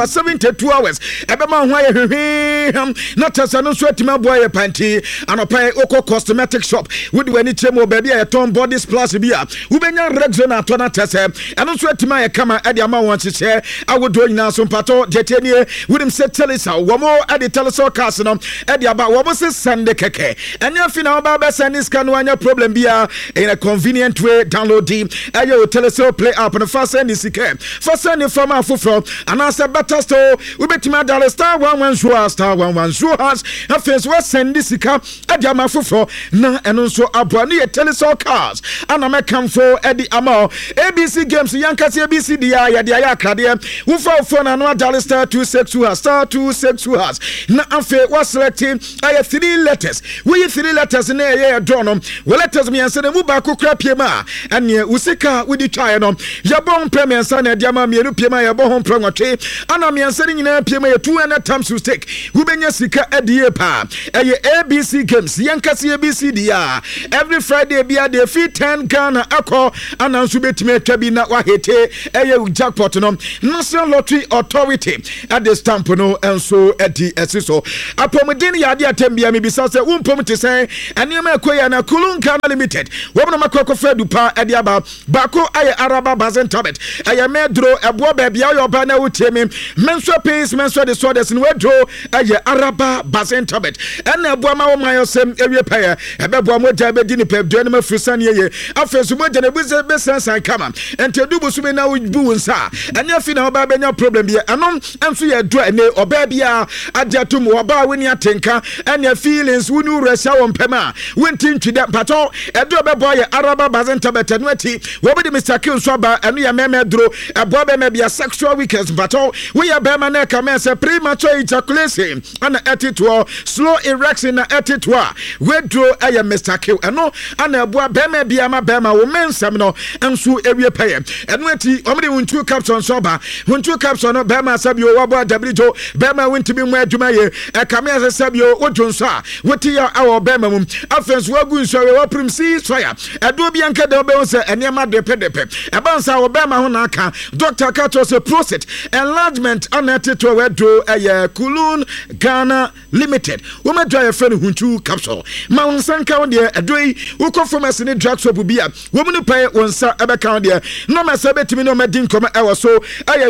72 hours ebema ho aye hwehwem na tasa no so atima boy panti anopai oko cosmetic shop wodi wani chemo baby a ton body splash bia ubenya Rexona atona tasa eno so atima ye kama ade ama won hyehyɛ awodo nyina so mpato jetenie wodim se telesa womo ade telesa cars no ade aba womo se sende keke enya fina oba be send scan no anya problem bia in a convenient way download the ayo telesa play app no fast send sika fast send from afofro anasa better store ubetima dial star 11 star 11 afes we send sika ade ama afofro na eno so aboa ne telesa cars ana make for ade ama ABC games yankase ABC dia ya dia ya krade wo fa phone na no dial star 262 star 262 na afe wa select ay 3 letters we 3 letters na ye draw no we letters me anse na mu ba kokra piema ane usika we di twae no ya bon premier sa na dia ma me ru piema ya bon ho pranwatwe ana me anse nyina piema ya 200 times to stake we benya sika adie pa ay ABC games yankase ABC dia every Friday bia dey fit 10 Ghana akọ ana nso betime atwa bi na wa hete ay jackpot no National Lottery Authority at the stamp no enso edi esiso apomodin ya de atembia me bisa se wompom te sen anema ekoya na Kulun Ghana Limited wobno makoko fedu pa edi aba bako aye araba bazen tabet aye medro ebo ba bia yo ba na wutemi menso peace menso de sodes no wedro aye araba bazen tabet ena ebo ma wo mayosem ewie pa ebebo moja be di ni pebdo na mafusane ye afesu moja na buze be sansan kama entedu busume na wubu nsa anya fi na oba benya problem bia anom enso ye do ene oba bia adiatum oba weni atenka anya feelings wunu resa wompema wenti ntwida pato edo be boy araba bazenta betanu ati wo be Mr. King so ba enu ya meme dro ebo be me bia sexual weekends pato we ya be ma na kama se premature ejaculation ana etitwo slow erection na etitwo we dro aya Mr. King eno ana ebo be me bia ma be ma wo mensam no enso ewie paye enu ati omde wuntu caption so ba wuntu caption no be ma sabio wabo wjo be ma wenti bi mu adwuma ye e kama se sabio wodwonso a woti ya awo be ma mum afenso wagu nso we waprim si soya edo bi anka de be won se enema depe ebansa wo be ma ho na aka Dr. Kato se prostate enlargement anatito wedo eye Kulun Ghana Limited wo ma dry friend huntu capsule ma won sanka wo de edoi wo conformance ni drug shop bia wo mu no pay won sa ebe kan de no ma se betimi no ma din koma ewo so aye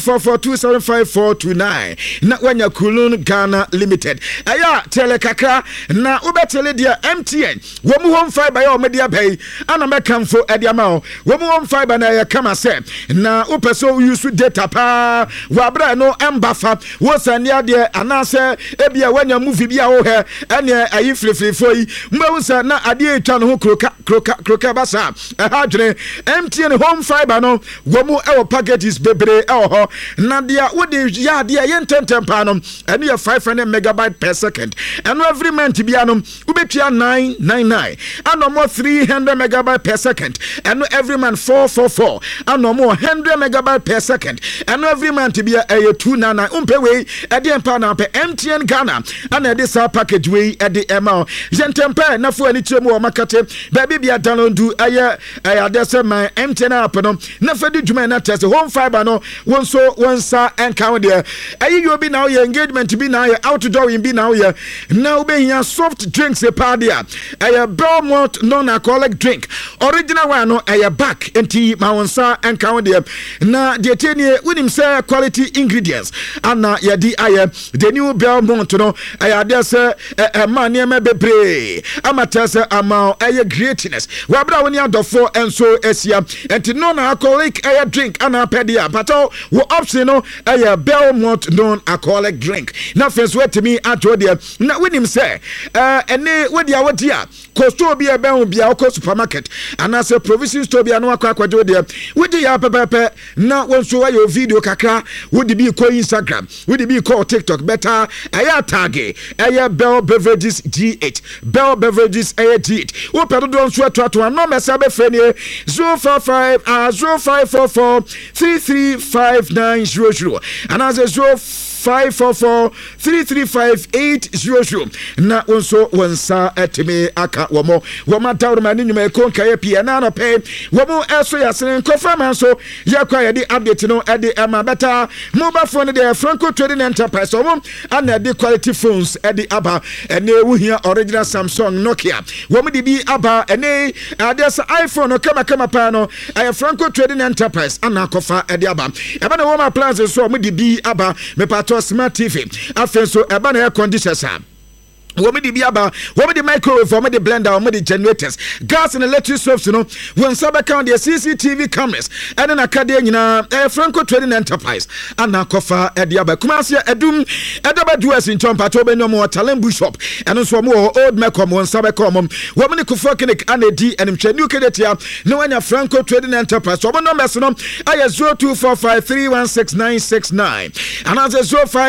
0244275429 na wanya Kulun Ghana Limited aya telekaka na ubetele dia MTN wo mu home fiber ya o media pay ana mekamfo ediama wo mu home fiber na ya kama se na upeso use data pa wa bra no embafa wo sania de anase ebia wanya movie bia wo he ene ayi frefrefo yi mbawu sa na ade etwa no ho kroka basa ha dwene MTN home fiber no wo mu ewo packages bebre ewo ho na dia wo de ya de yententem pa no ene ya 500 megabyte per second and every month bia no ubetua 999 and more 300 megabyte per second and every month 444 and more 100 megabyte per second and every month bia 299 umpe we ede empa na pe MTN Ghana and this package we ede ema yentempa na fu ani chemu o makate baby bia download do aya adese my MTN app no na fa di dwuma na test home fiber no wonso wonsa encounter there ayi you be now your engagement be now your outdoor be now your now be here soft drinks a party aya Belmont non-alcoholic drink original one no aya back enti ma wonsa encounter there na de tenie winim say quality ingredients ana ya di aya the new Belmont no aya there say man e me bebre amata say ama aya greatness wa bra woni adofo enso esia enti non-alcoholic aya drink ana pedia but wo option no aya Belmont non-alcoholic drink na first wetimi ato there na winim say ene wodi awodia costo bi e ben bia o supermarket ana say provision store bia no akwajo there wodi ya pepepe na wonso ayo video kakra wodi bi ko Instagram wodi bi ko TikTok better aya tag aya Bell Beverages G8 Bell Beverages G8 wo pedo don so ato no mesa be frenie 045 0544 335900 ana say 0 0544-335-800 na onso wonsa etime aka womo dawroma ni nyuma ekonka ye pia na no pe womo eso yasene nkofa manso yakwa ye di update no e di ema beta mobile phone de Franco Trading Enterprise womo ana di quality phones e di aba ene wuhia original Samsung Nokia womo di bi aba ene adesa iPhone kama pa no Franco Trading Enterprise ana kofa e di aba eba na womo appliances so womo di bi aba me pato smart TV afenso eba na air conditioners women di biaba women di microwave women di blender women di generators gas and electric stoves no when saba count the CCTV cameras and na kade nyina Franco Trading Enterprise ana kofa ediaba kumasia edum edaba duas in chompa to be no mo talembu shop and so mo old mekom when saba kom women ku clinic and di and new kedetia no anya Franco Trading Enterprise women no mess no aya 0245316969 and as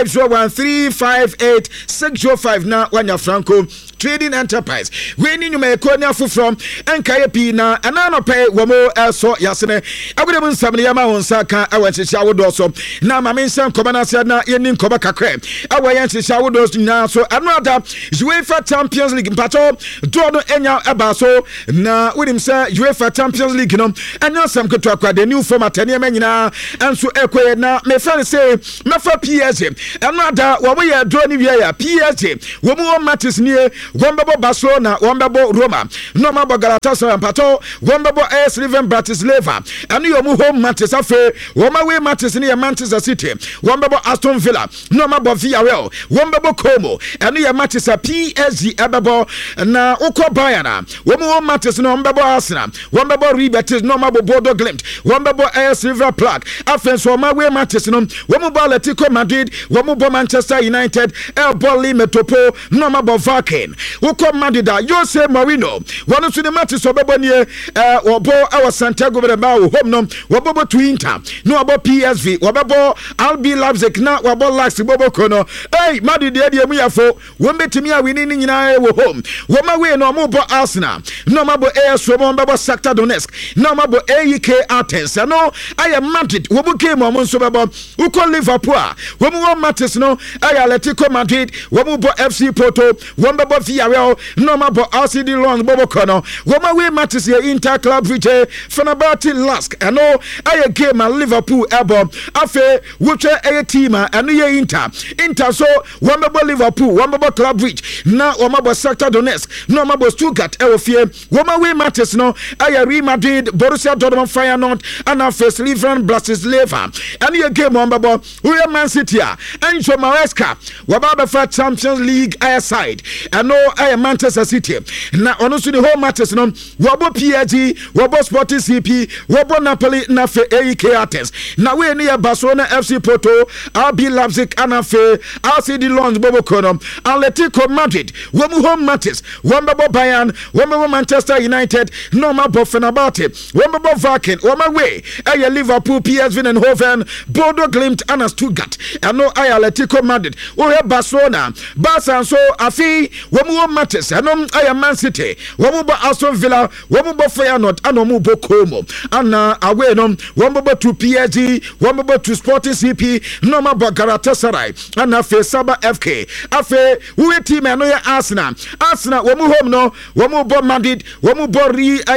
0501358605 na wanya Franco Trading Enterprise we ni nyuma ekonia fufrom enkaye pi na anano pay womo eso yasene agudem nsam ya ma wonsa kan awanchehia wodo so na ma mensan koba na sia na yenin koba kakre awayanchehia wodo na so another UEFA Champions League mpacho do no enya eba so na wonim say UEFA Champions League no anya sam keto akwa the new format ene manyina enso ekoye na me fan say mefa PSG another wo ye do ni wi ya PSG womo matches ni Wombabo Barcelona, Wombabo Roma, Nomabo Galatasaray Pato, Wombabo AS Liven Bratislava, and you home matches afe, Womawe matches near Manchester City, Wombabo Aston Villa, Nomabo Villarreal, Wombabo Como, and you matches a PSG Ababo, na Uko Bayana, Womo matches no Wombabo Arsenal, Wombabo Ribetes, Nomabo Bodo Glimt, Wombabo AS River Plug, Afens Womawe matches no, Womobo Atletico Madrid, Womobo Manchester United, El Boli Metopo, Nomabo Varkin. Uko Madida, Jose Marino, one of the matches of Bebonie, Wabo, our Santiago Bernabeu, home nom, Wabo to Inter, no about PSV, Wabo, Albi Leipzig, now Wabo Lax, Bobo Kono, hey, Madi, the idea we are for, Wombe Timia winning in our home, Womawe, no Mobo Arsenal, no Mabo AS Romon Babo Shakhtar Donetsk, no Mabo AEK Athens, no, I am Madrid, Wobo came on Monsobabo, Uko Liverpool, Womo matches no, I Atletico Madrid, Womo FC Porto, Wombabo Villarreal, Nomabo RCD Lons Bobo Kono, Womawe matches here Inter Club Vijay, Fenerbahce Lask, and no, I game at Liverpool Elbow, Afe, Wuche a team, and Inter, so Wombabo Liverpool, Wombabo Club Bridge, now Womabo Shakhtar Donetsk, Nomabo Stuttgart, Elfie, Womawe matches no, I Real Madrid, Borussia Dortmund Feyenoord, and Afe Liven Bratislava, and you game Wombabo, we are Man City, and Maresca, Wababa Champions League side. And no, I am Manchester City. Now, honestly, the whole matches, no, Wabo PSG, Wabo Sporting CP, Wabo Napoli, Nafe AEK Athens. Now, we're near Barcelona FC Porto, RB Leipzig, Anafe, RCD Lons, Bobo Kono, Atletico Madrid, Wabo home matches, Wambabo Bayern, Wambabo Manchester United, Nomabo Fenerbahce, Wambabo Varkin, Wamawe, Aya Liverpool, PSV and Hoven, Bodo Glimt, and Stuttgart. And no, I Atletico Madrid, we have Barcelona, Barca, and so Afi. Womu matches, and I am Man City, Womuba Aston Villa, Womuba Feyenoord, and Womubo Como, and away no, Womuba to PSG, Womuba to Sporting CP, Nomaba Galatasaray, and Afe Saba FK, Afe, we team and Arsenal, Womu home no, Womubo Madrid, Womubo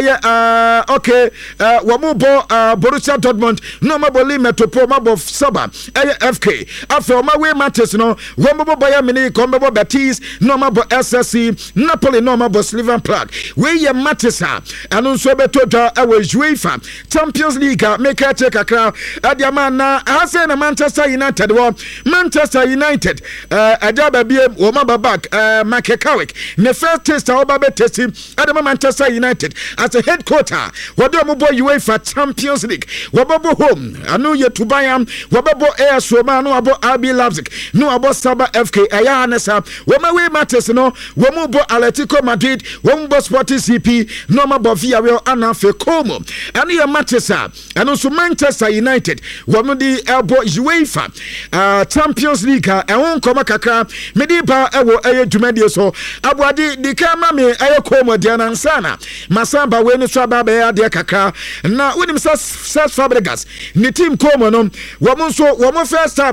okay, Womubo Borussia Dortmund, Nomabo Metopo, Mabo Saba, FK, Afe, my way matches no, Womubo Bayern Munich, Womubo Betis, Nomabo SSC, Napoli, Nomabo Liven Plug. We are Matissa, and also Betoda, our UEFA Champions League, make a check a crowd. Adiamana, I say Manchester United, Manchester United, Adaba BM, Womaba back, Makekawik, the first test, our Babe testing, Adama Manchester United, as a headquarter, Wadomo UEFA Champions League, Wababo home, I know you to buy him, Wababo Air Somano, about RB Leipzig, no about Saba FK, Ayanesa, Womawe Matters, no, Womubo Atletico Madrid, Womubo Sporting CP, Nomabo Villarreal, Anafe Como, and your Matessa, and also Manchester United, Womudi Elbo UEFA Champions League, and one Komakaka, Mediba, Ewo, Jumedia, so Abwadi, the Kamame, Ayo Como, Diana Sana, Masamba, Wenustraba, Bea, Kaka, now with himself, Fabregas, the team Como, no, Womuso, Womo first time,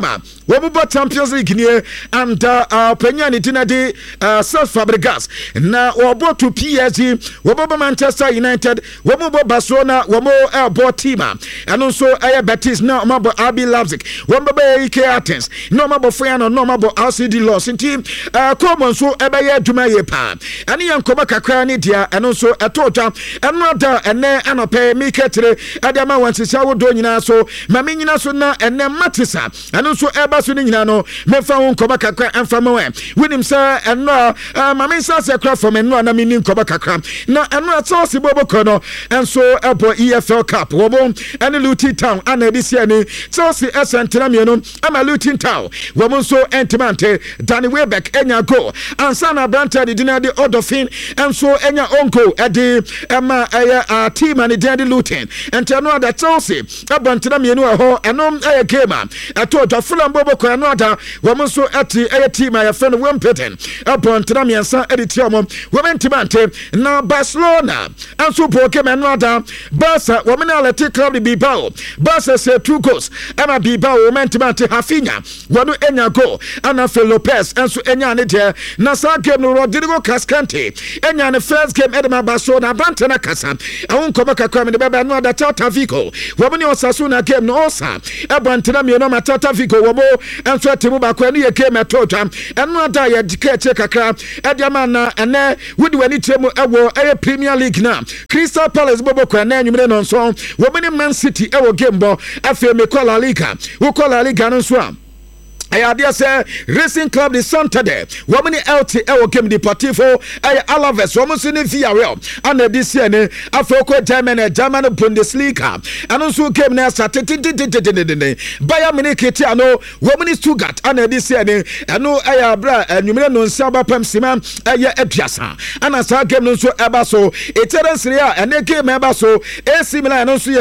wɔn bɔ Champions League nie and penya ne tina de Cesc Fabregas na wɔbɔ to PSG wɔbɔ Manchester United wɔn bɔ Barcelona wɔn bɔ team ɛno nso ɛyɛ Betis na wɔn bɔ RB Leipzig wɔn bɛ EK Athens na wɔn bɔ Feyenoord na wɔn bɔ RCD Lens nti Koeman nso ɛbɛyɛ adwuma yɛ paa ɛne yɛn nkɔmɔ kakra ne dia ɛno nso ɛtɔ dwa ɛno ada ɛnɛ anɔpɛ miketere ɛde ama wɔn sisa wodo nyinaa so ma me nyina so na ɛnɛ matisa ɛno nso ɛba so ne nyinaa no mefa wo nkɔmɔ kakra ɛmfa ma wɛ wonim sɛ ɛno ma me nsa sɛ kora fam ɛno na me ni nkɔmɔ kakra na ɛno Chelsea bɔbɔkɔ no ɛnso ɛbɔ EFL Cup wɔn ɛne Luton Town ana ɛde si ani Chelsea ɛsɛntena mmienu ama Luton Town wɔn nso ɛntimante Danny Welbeck enya goal ansana Branta de dina de Odofin enso enya onko ede ema eye team and de Luton ente no ada Chelsea abantena mienu ho enom eye game eto da Fulham boboko no ada wo nso eti eye team aye fe no Wimbledon abantena miensa editi omo wo mentimante na Barcelona enso boke me no ada Barca wo men Athletic Club de Bilbao Barca say 2 goals ema Bilbao wo mentimante Rafinha wo no enya goal ana Lopez enso enya ne de na sa game no Rodrigo Cascante enya ne first game edema Barcelona Brantena kasa awon koba kakra me de baba no da Celta Vigo wo me Osasuna game no osa e Brantena me no ma Celta Vigo wo mo enso temu ba kwa ne ye game etotwa eno ada ye dikache kakra ediama na ene wudi wani temu ewo eye Premier League na Crystal Palace bobo kwa na anwumre no nso wo me Man City ewo game bo afi me La Liga wo La Liga no nso Ayadia say Racing Club de Santander woman LT ewo game Deportivo Alaves woman sini Villarreal and this year ne afoko German Bundesliga and also game na started Bayern Munich ano woman Stuttgart and this year ne ano aya bra numero no saba pam sima aya eduasa and as game no so eba so eteren seria and game eba so AC Milan no so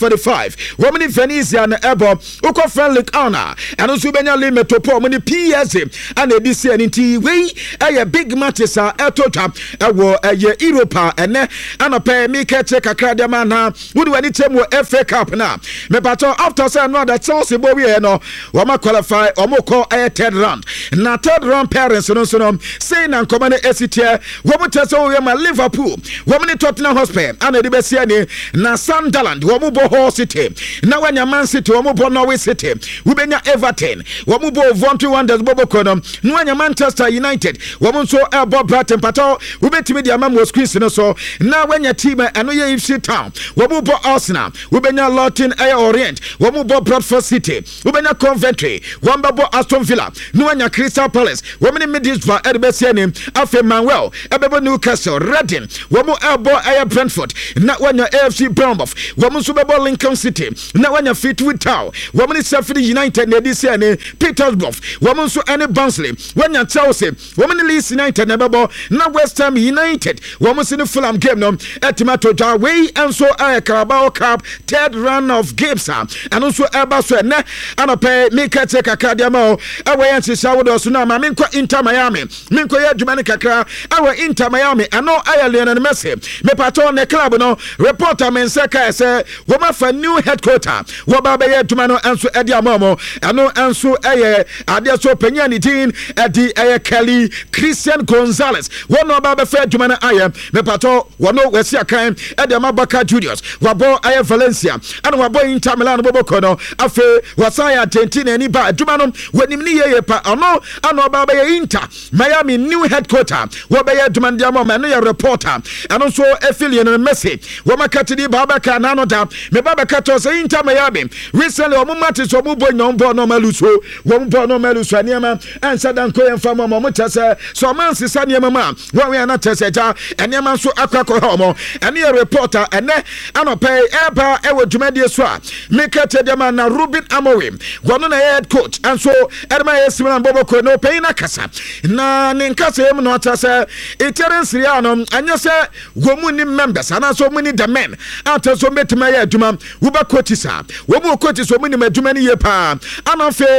6:45 woman Venezia na ebo uko friendly honor and also benya Metopo many PSG and a DC and inti we a big matches are etotap a Europa and a pay me catch a cradamana would when it came FA Cup now. Me pato after say no that Chelsea boy no wama qualify or more call a third round. Na third round parents no saying and command SCT woman test over my Liverpool woman Tottenham Hotspur and the Bessiani na Sunderland woman Hull City now when your Man City woman Norway City we be Everton woman Vontu Wonders Bobo Konom, Nwanya Manchester United, woman so Bob Bratton Pato, we bet me the Amam was Christian so now when your team and no FC Town, Wamubo Arsenal, Ubena Lawton Air Orient, Wamubo Bradford City, Ubena Coventry, Wambabo Aston Villa, Nwanya Crystal Palace, Woman in Middlesbrough, Edbesianim, Afe Manuel, Ebebo Newcastle, Reading, Wamu Elbo Air Brentford, not when your AFC Bournemouth, Wamu Super Lincoln City, not when your Fleetwood Town, Woman is Sheffield United, Nedisiane, Petersburg. Woman so any Barnsley when you Chelsea woman Leeds United never now West Ham United woman in the Fulham game no etimato Jaway and so Carabao Cup third round of games and also eba so na and pay me catch a kadiamo away and shower so na minko Inter Miami minko ya Germany kakra our Inter Miami and no Ireland and Messi me pato ne club no reporter men seka say woman for new headquarter wo ba be Germany and so edia momo and no and so Adia so penyani tin edi Kelly Christian Gonzalez one of Baba Fair Jumana Aya me pato wano wesi akan edi Mabaka Juniors wabo Aya Valencia and wabo Inter Milan bobo kono afe wasaya Argentina ni ba Jumano wenimni ye pa ano Baba ye Inter Miami new headquarter waba ye Jumandiamo manu ya reporter and also affiliate and Messi wamakati di Baba Kanano da me Baba Kato se Inter Miami recently omumati so mubo nyombo no maluso wombo no melu so niema ansa dan ko yemfa mo mo tese so man sisa niema ma wa we na tese ja eniema so akwa ho ene reporter ene anopay eba ewo dwumadie so a mekete dem na Ruben Amorim wono na head coach and so edema yesimana boboko no pay na kasa na ne nkasa yem no tese iterensi ya no anya se gomu ni members ana so muni the men ata so metima ya adwuma wo ba coach sa wo mu coach so muni madwuma ni ye pa ana fe wo ba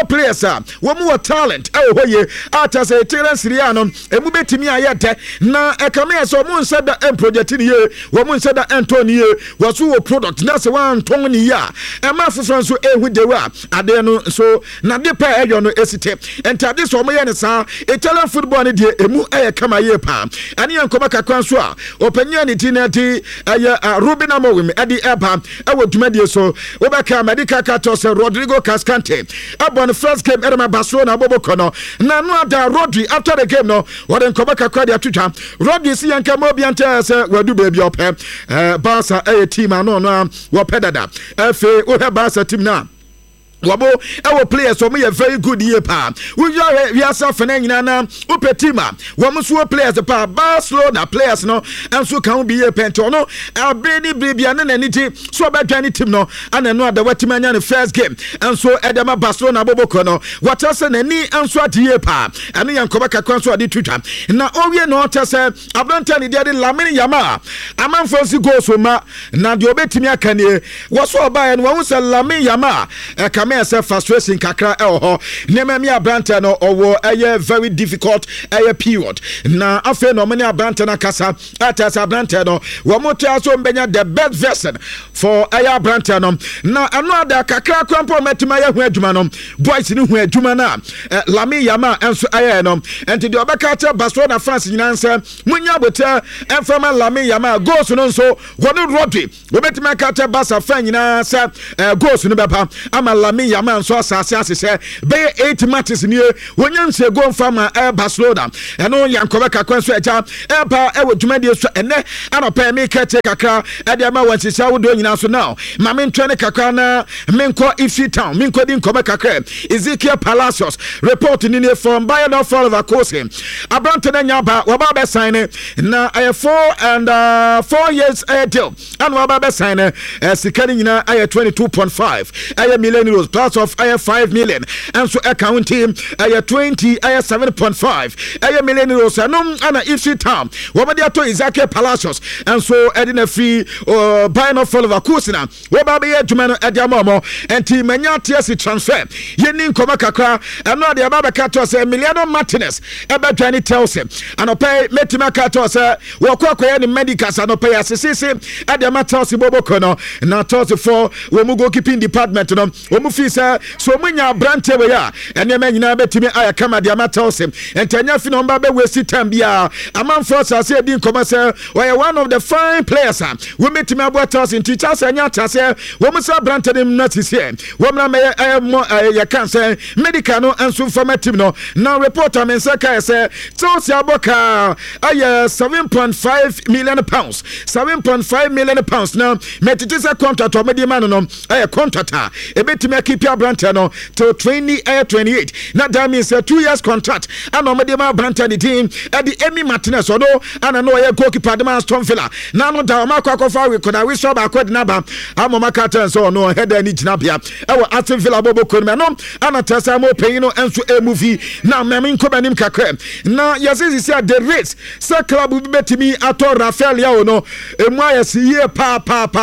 players wɔn wɔ talent ɛwɔ hɔ ye ata sɛ Terence Riano emu betimi ayɛ dɛ na ɛkame sɛ wɔn nsa da project ni ye wɔn nsa da Anthony ye wɔso wɔ product na sɛ wɔn ntɔn ni ya ɛma foforɔ nso ehu dewa ade no so na de pa ɛyɔ no esite ntade so wɔn yɛ ne saa Italian football ni de emu ɛyɛ kama ye pa ani yɛn nkɔmɔ kakra nso a ɔpanyin ne ti na ti ɛyɛ Ruben Amorim ɛde ɛba ɛwɔ dwumadie so wɔbɛka medical cartel sɛ Rodrigo Cascante ɛbɔ ne first game ɛde ma Barcelona bɔbɔ no na no ada Rodri after the game no wɔde nkɔmɔ kakra de atwitwa Rodri si yɛn kama obi ante sɛ wɔadu baabi ɔpɛ Barca ɛyɛ team ano no wɔpɛ dada ɛfɛ wɔhɛ Barca team na wabo our players so me very good year pa we are suffering nyina na upe team wo so players pa Barcelona players no enso kan be year pento no abeni bibia na niti so bedwane team no ana no ada watima nya ne first game enso edema Barcelona boboko no watase nani enso adie pa ene yankoba kakwan so ade twitwa na owie no tese abranta ne de Lamine Yamal amanfo si goal so ma na de obetimi akane wo so oba no wo se Lamine Yamal as a frustration kakra ho nema mi abranta no owo eye very difficult eye period na afa no many abranta na kasa atas abranta no wo moto so mbenya the best version for eye abranta no na another kakra kwampo metima ye hu adwuma no boys ni hu adwuma na Lamine Yamal enso eye no enti de obeka cha Barcelona fans nyina nse munya bota enfama Lamine Yamal goals no nso wono Rodri obetima ka cha Barca fan nyina se goals no beba ama Lamine Yamal so asase asese be 8 matches ni wonya nse go mfama Barcelona eno yankoba kakwan so eja eba ewo dwumade so ene anopa me kete kakra e de ma wansisa wo do nyina so now ma me ntwene kakra na menko Ifi Town menko din koba kakra Ezekiel Palacios report ni from Bayern of Leverkusen Abrante na nyaba waba be sign na 4 years deal and waba be sign sikani nyina 22.5 million euros plus of 5 million and so account team 20 7.5 million euros and ana Ifi Town waba dia to Ezekiel Palacios and so edina free Bayern of Leverkusen waba be adwuma no ediamomo and team manya TS transfer yeni nkoma kakra and no dia baba kato say Emiliano Martinez eba trying tells him and opay metima kato say wo kwakoya ni medicals and opay asese ediama tells boboko no na tells for we mu goalkeeping department no we mu fi say so munya brante we ya ene ma nyina betimi aya kama diama tells him entanya fi no mba be waste time bia amanfo say di nkoma say we one of the fine players we metimi abo tells in teachers anya tase we mu say brante dem na tise we mra me ya kan say medical no enso formative no now reporter men say say Chelsea aboka 7.5 million pounds 7.5 million pounds now metitisa contract o media man no contract ebetimi keep your brand no till 2028 na that means a 2 years contract and o media man brand the team at the Emi Martinez odo and no goalkeeper the man Aston Villa na no da ma kwa kofa we could we shop akwa na ba amoma carton so no header ni jinabia e wo Aston Villa bobo ko no ana tesa mo pay no enso a movie na memi nkobanim kakra na yasisi say the race say club bi betimi ato Rafael Leao no emu ayesiye pa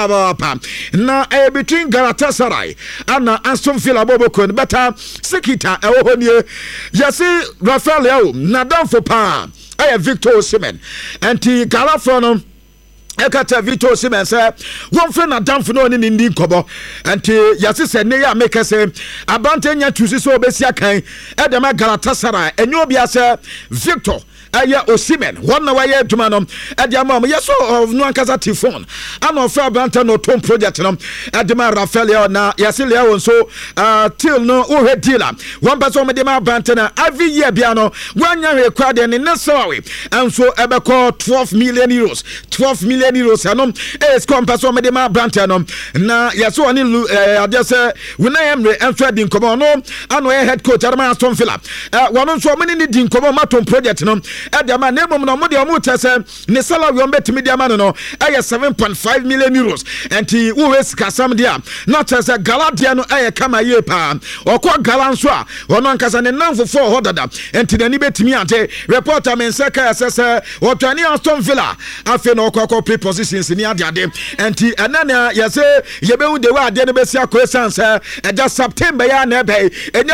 na between Galatasaray and Aston Villa bobo ko better Sekita e wo nie yasi Rafael Leao na dan for pa Victor Osimhen anti Galafro no ekata Victor Osimhen say one friend Adam for no ni ndi nkobo anti yase se ne ya make say abante nya tusi so obesia kan e dem Galatasaray enyo bia say Victor Osimhen one na waye adwuma no e dia ma yeso of no ankasa telephone ana ofa abante no tom project no e dem Rafael na yase Leo so till no o he dealer one person me dem abante na every year bia no wanya rekwa de ne nesawe enso e be call 12 million euros anom es compasso me dem abante no na yeso oni ade se we na emre enso di nkomo no ano head coach Adama Aston Villa wono nso me ni di nkomo matom project no edama na emom no mo de omo tese ne salary on betimi de ama no 7.5 million euros enti wo wes kasam dia na tese Galadia no kama ye pa okọ Gala nso a wono ankasa ne nanfo for hodada enti na ni betimi ante reporter men seka sese otani Aston Villa afi no okọ prepositions ni ade enti enana yese yebewu de wa ade no besi akosanse eja September ya na ebe